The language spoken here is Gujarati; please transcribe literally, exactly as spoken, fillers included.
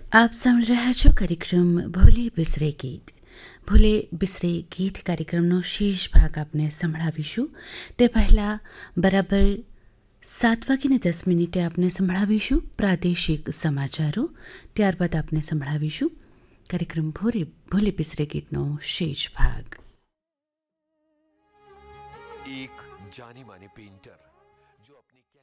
આપ સાંભળી રહ્યા છો કાર્યક્રમ ભોલે બિસરે ગીત. ભોલે બિસરે ગીત કાર્યક્રમનો શેષ ભાગ આપને સંભળાવીશું. તે પહેલાં બરાબર સાત વાગીને દસ મિનિટે આપને સંભળાવીશું પ્રાદેશિક સમાચારો. ત્યારબાદ આપને સંભળાવીશું કાર્યક્રમ ભોરે ભોલે બિસરે ગીતનો શેષ ભાગ. एक जानी मानी पेंटर जो अपनी